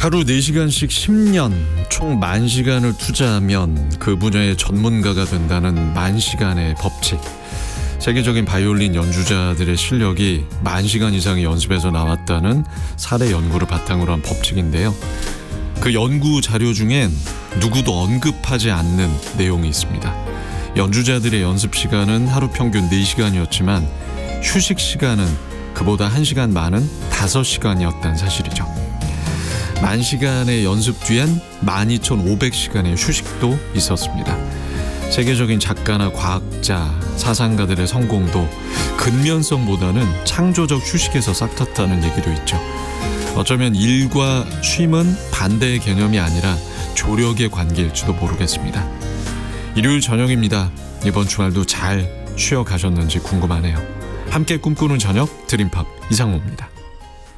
하루 4시간씩 10년, 총 10,000시간을 투자하면 그 분야의 전문가가 된다는 10,000시간의 법칙. 세계적인 바이올린 연주자들의 실력이 10,000시간 이상의 연습에서 나왔다는 사례 연구를 바탕으로 한 법칙인데요. 그 연구 자료 중엔 누구도 언급하지 않는 내용이 있습니다. 연주자들의 연습 시간은 하루 평균 4시간이었지만 휴식 시간은 그보다 1시간 많은 5시간이었다는 사실이죠. 10,000시간의 연습 뒤엔 12,500시간의 휴식도 있었습니다. 세계적인 작가나 과학자, 사상가들의 성공도 근면성보다는 창조적 휴식에서 싹 텄다는 얘기도 있죠. 어쩌면 일과 쉼은 반대의 개념이 아니라 조력의 관계일지도 모르겠습니다. 일요일 저녁입니다. 이번 주말도 잘 쉬어가셨는지 궁금하네요. 함께 꿈꾸는 저녁 드림팝 이상호입니다.